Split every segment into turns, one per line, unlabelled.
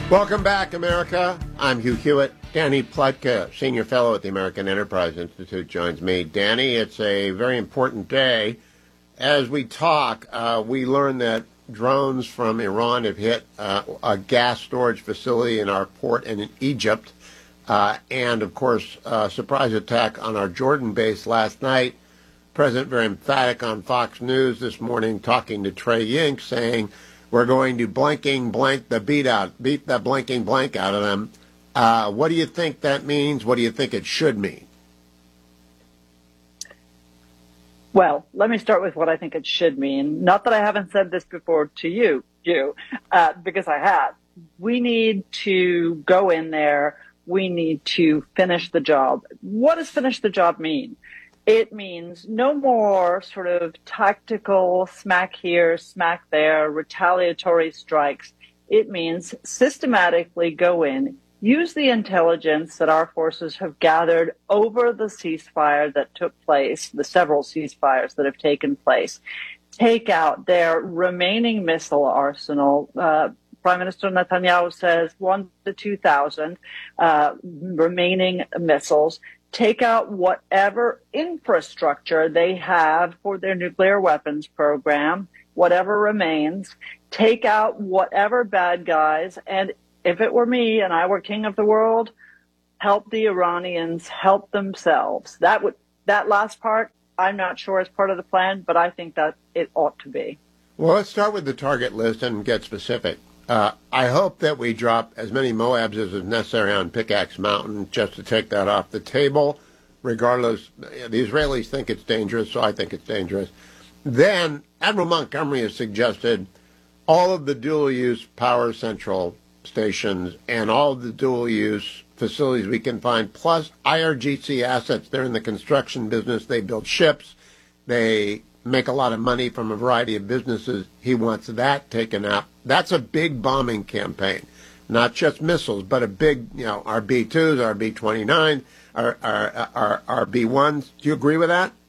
Welcome back, America. I'm Hugh Hewitt. Danny Pletka, Senior Fellow at the American Enterprise Institute, joins me. Danny, it's a very important day. As we talk, we learn that drones from Iran have hit a gas storage facility in our port in Egypt. And, of course, a surprise attack on our Jordan base last night. President very emphatic on Fox News this morning, talking to Trey Yink, saying, we're going to beat the blanking blank out of them. What do you think that means? What do you think it should mean?
Well, let me start with what I think it should mean. Not that I haven't said this before to you, because I have. We need to go in there. We need to finish the job. What does finish the job mean? It means no more sort of tactical smack here, smack there, retaliatory strikes. It means systematically go in, use the intelligence that our forces have gathered over the ceasefire that took place, the several ceasefires that have taken place, take out their remaining missile arsenal. Prime Minister Netanyahu says 1,000 to 2,000 remaining missiles. Take out whatever infrastructure they have for their nuclear weapons program, whatever remains. Take out whatever bad guys. And if it were me and I were king of the world, help the Iranians help themselves. That last part, I'm not sure is part of the plan, but I think that it ought to be.
Well, let's start with the target list and get specific. I hope that we drop as many Moabs as is necessary on Pickaxe Mountain just to take that off the table. Regardless, the Israelis think it's dangerous, so I think it's dangerous. Then Admiral Montgomery has suggested all of the dual-use power central stations and all of the dual-use facilities we can find, plus IRGC assets. They're in the construction business. They build ships. They make a lot of money from a variety of businesses. He wants that taken out. That's a big bombing campaign, not just missiles, but a big, our B-2s, our B-29, our B-1s. Do you agree with that?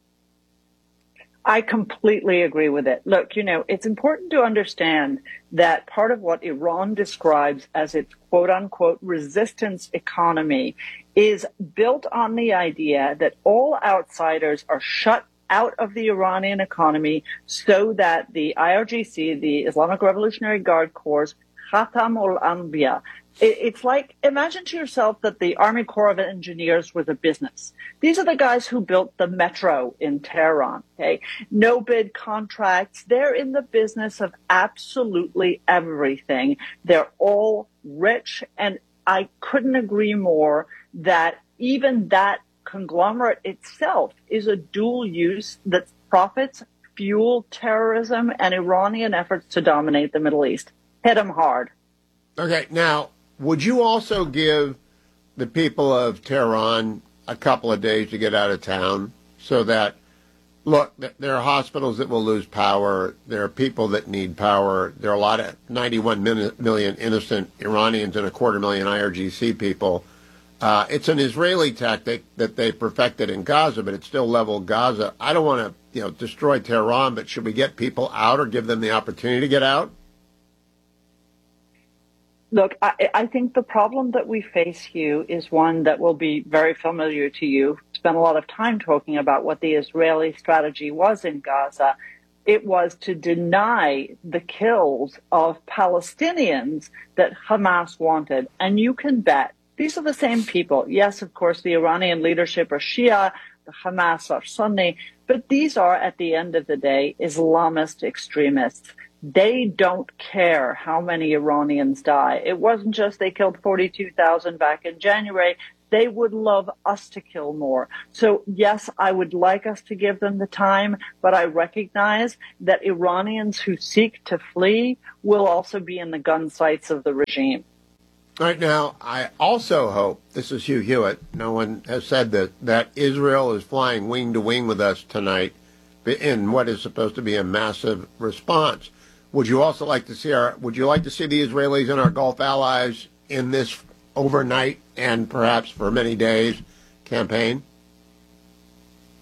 I completely agree with it. Look, it's important to understand that part of what Iran describes as its quote-unquote resistance economy is built on the idea that all outsiders are shut out of the Iranian economy so that the IRGC, the Islamic Revolutionary Guard Corps, Khatam al-Anbiya, it's like, imagine to yourself that the Army Corps of Engineers was a business. These are the guys who built the metro in Tehran, okay? No bid contracts. They're in the business of absolutely everything. They're all rich, and I couldn't agree more that even that conglomerate itself is a dual use that profits, fuel terrorism, and Iranian efforts to dominate the Middle East. Hit them hard.
Okay, now, would you also give the people of Tehran a couple of days to get out of town so that, look, there are hospitals that will lose power. There are people that need power. There are a lot of 91 million innocent Iranians and 250,000 IRGC people. It's an Israeli tactic that they perfected in Gaza, but it still leveled Gaza. I don't want to, destroy Tehran, but should we get people out or give them the opportunity to get out?
Look, I think the problem that we face, Hugh, is one that will be very familiar to you. Spent a lot of time talking about what the Israeli strategy was in Gaza. It was to deny the kills of Palestinians that Hamas wanted. And you can bet these are the same people. Yes, of course, the Iranian leadership are Shia, the Hamas are Sunni, but these are, at the end of the day, Islamist extremists. They don't care how many Iranians die. It wasn't just they killed 42,000 back in January. They would love us to kill more. So, yes, I would like us to give them the time, but I recognize that Iranians who seek to flee will also be in the gun sights of the regime.
All right, now, I also hope, this is Hugh Hewitt, no one has said that Israel is flying wing to wing with us tonight in what is supposed to be a massive response. Would you also like to see the Israelis and our Gulf allies in this overnight and perhaps for many days campaign?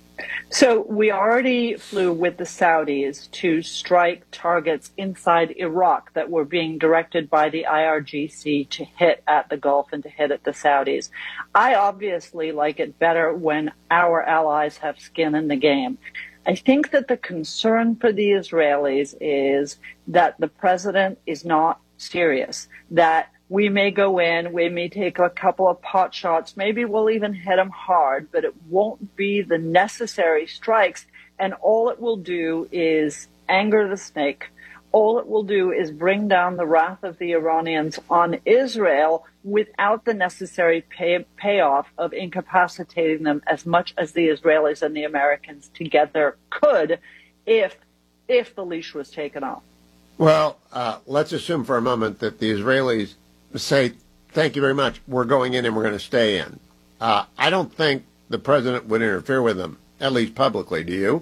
So we already flew with the Saudis to strike targets inside Iraq that were being directed by the IRGC to hit at the Gulf and to hit at the Saudis. I obviously like it better when our allies have skin in the game. I think that the concern for the Israelis is that the president is not serious, that we may go in, we may take a couple of pot shots, maybe we'll even hit them hard, but it won't be the necessary strikes. And all it will do is anger the snake. All it will do is bring down the wrath of the Iranians on Israel without the necessary payoff of incapacitating them as much as the Israelis and the Americans together could if the leash was taken off.
Well, let's assume for a moment that the Israelis say, thank you very much, we're going in and we're going to stay in. I don't think the president would interfere with them, at least publicly. Do you?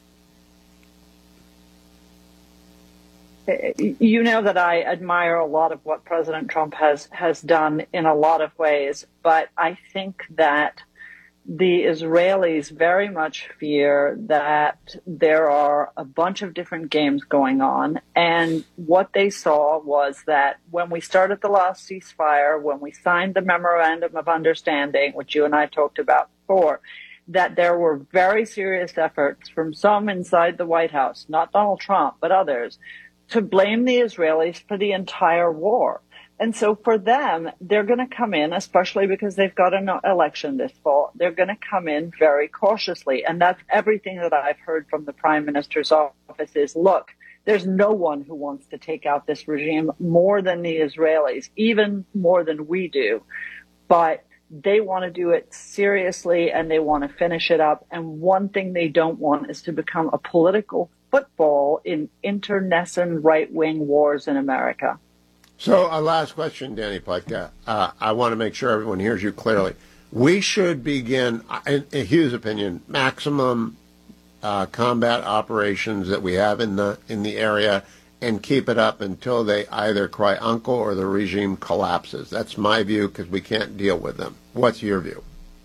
You know that I admire a lot of what President Trump has done in a lot of ways, but I think that the Israelis very much fear that there are a bunch of different games going on. And what they saw was that when we started the last ceasefire, when we signed the memorandum of understanding, which you and I talked about before, that there were very serious efforts from some inside the White House, not Donald Trump, but others, to blame the Israelis for the entire war. And so for them, they're going to come in, especially because they've got an election this fall, they're going to come in very cautiously. And that's everything that I've heard from the Prime Minister's office is, look, there's no one who wants to take out this regime more than the Israelis, even more than we do. But they want to do it seriously and they want to finish it up. And one thing they don't want is to become a political football in internecine right-wing wars in America.
So a last question, Danny Pletka. I want to make sure everyone hears you clearly. We should begin, in Hugh's opinion, maximum combat operations that we have in the area and keep it up until they either cry uncle or the regime collapses. That's my view because we can't deal with them. What's your view?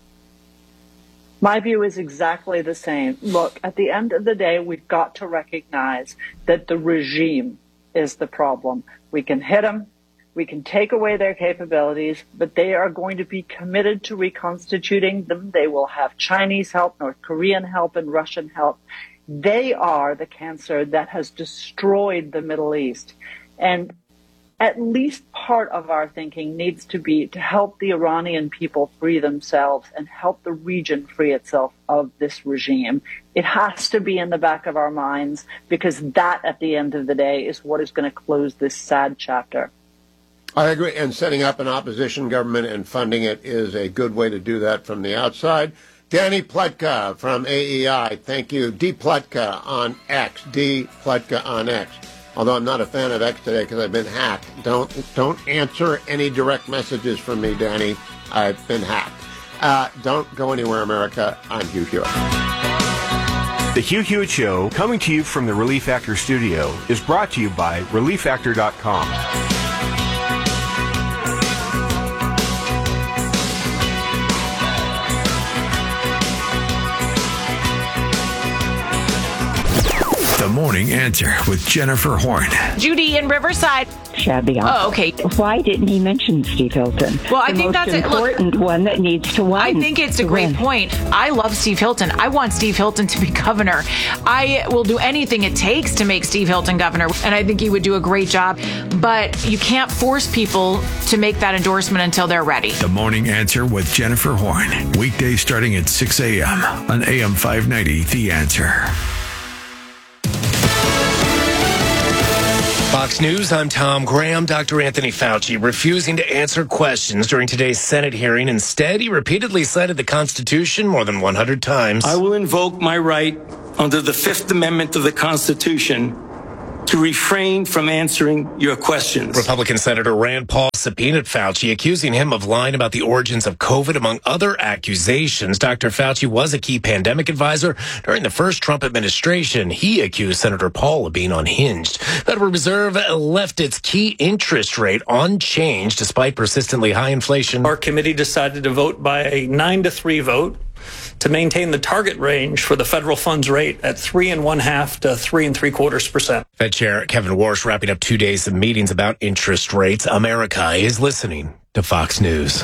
My view is exactly the same. Look, at the end of the day, we've got to recognize that the regime is the problem. We can hit them, we can take away their capabilities, but they are going to be committed to reconstituting them. They will have Chinese help, North Korean help, and Russian help. They are the cancer that has destroyed the Middle East. And at least part of our thinking needs to be to help the Iranian people free themselves and help the region free itself of this regime. It has to be in the back of our minds because that, at the end of the day, is what is going to close this sad chapter.
I agree. And setting up an opposition government and funding it is a good way to do that from the outside. Danny Pletka from AEI. Thank you. D. Pletka on X. D. Pletka on X. Although I'm not a fan of X today because I've been hacked. Don't answer any direct messages from me, Danny. I've been hacked. Don't go anywhere, America. I'm Hugh Hewitt.
The Hugh Hewitt Show, coming to you from the Relief Factor studio, is brought to you by ReliefFactor.com.
The Morning Answer with Jennifer Horn.
Judy in Riverside.
Shabby.
Oh, okay.
Why didn't he mention Steve Hilton?
Well, I think that's
the most important one that needs to win.
I think it's a great point. I love Steve Hilton. I want Steve Hilton to be governor. I will do anything it takes to make Steve Hilton governor, and I think he would do a great job. But you can't force people to make that endorsement until they're ready.
The Morning Answer with Jennifer Horn. Weekdays starting at 6 a.m. on AM 590, The Answer.
Fox News, I'm Tom Graham. Dr. Anthony Fauci refusing to answer questions during today's Senate hearing. Instead, he repeatedly cited the Constitution more than 100 times.
I will invoke my right under the Fifth Amendment of the Constitution to refrain from answering your questions.
Republican Senator Rand Paul subpoenaed Fauci, accusing him of lying about the origins of COVID, among other accusations. Dr. Fauci was a key pandemic advisor during the first Trump administration. He accused Senator Paul of being unhinged. Federal Reserve left its key interest rate unchanged despite persistently high inflation.
Our committee decided to vote by a 9-3 vote
to maintain the target range for the federal funds rate at 3.5% to 3.75%.
Fed Chair Kevin Warsh wrapping up 2 days of meetings about interest rates. America is listening to Fox News.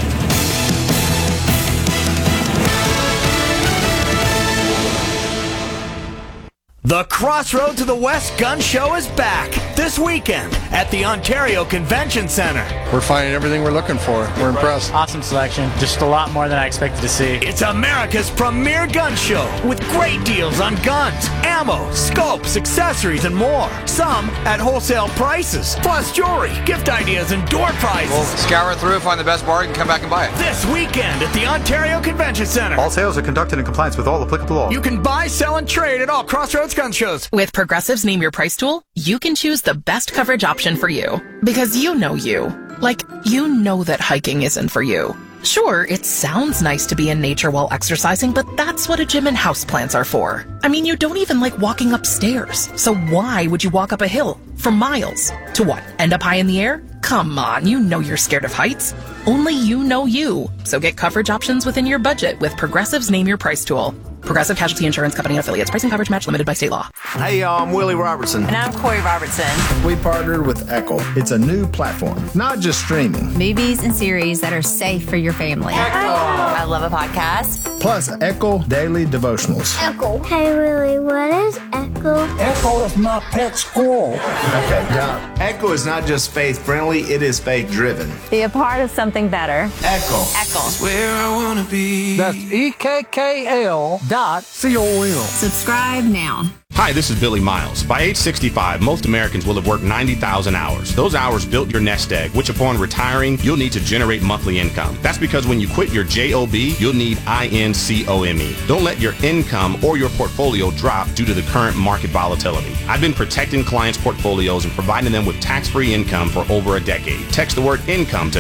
The Crossroads of the West Gun Show is back this weekend at the Ontario Convention Center.
We're finding everything we're looking for. We're impressed.
Awesome selection. Just a lot more than I expected to see.
It's America's premier gun show with great deals on guns, ammo, scopes, accessories, and more. Some at wholesale prices, plus jewelry, gift ideas, and door prizes.
We'll scour through, find the best bargain, come back and buy it.
This weekend at the Ontario Convention Center.
All sales are conducted in compliance with all applicable law.
You can buy, sell, and trade at all Crossroads gun shows.
With Progressive's Name Your Price tool, you can choose the best coverage option for you. Because you know you. Like, you know that hiking isn't for you. Sure, it sounds nice to be in nature while exercising, but that's what a gym and houseplants are for. I mean, you don't even like walking upstairs. So why would you walk up a hill for miles? To what? End up high in the air? Come on, you know you're scared of heights. Only you know you. So get coverage options within your budget with Progressive's Name Your Price tool. Progressive Casualty Insurance Company and affiliates. Pricing coverage match limited by state law.
Hey, I'm Willie Robertson.
And I'm Corey Robertson.
We partnered with Echo. It's a new platform, not just streaming.
Movies and series that are safe for your family. Echo. I love a podcast.
Plus, Echo Daily Devotionals.
Echo. Hey, Willie, what is Echo?
Echo is my pet squirrel.
Okay, John.
Echo is not just faith-friendly, it is faith-driven.
Be a part of something better.
Echo.
Echo.
That's where I want to be.
That's EKKL.com.
Subscribe now.
Hi, this is Billy Miles. By age 65, most Americans will have worked 90,000 hours. Those hours built your nest egg, which upon retiring, you'll need to generate monthly income. That's because when you quit your JOB, you'll need INCOME. Don't let your income or your portfolio drop due to the current market volatility. I've been protecting clients' portfolios and providing them with tax-free income for over a decade. Text the word income to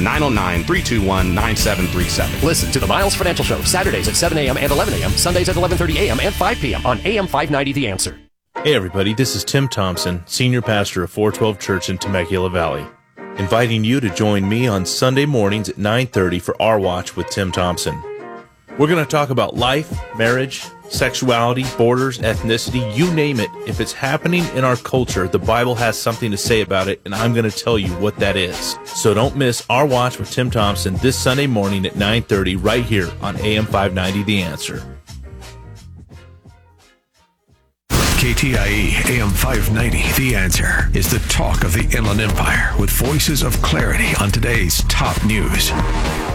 909-321-9737.
Listen to the Miles Financial Show, Saturdays at 7 a.m. and 11 a.m., Sundays at 11:30 a.m. and 5 p.m. on AM 590 The Answer.
Hey everybody, this is Tim Thompson, Senior Pastor of 412 Church in Temecula Valley, inviting you to join me on Sunday mornings at 9:30 for Our Watch with Tim Thompson. We're going to talk about life, marriage, sexuality, borders, ethnicity, you name it. If it's happening in our culture, the Bible has something to say about it, and I'm going to tell you what that is. So don't miss Our Watch with Tim Thompson this Sunday morning at 9:30 right here on AM 590 The Answer.
KTIE AM 590, The Answer, is the talk of the Inland Empire with voices of clarity on today's top news.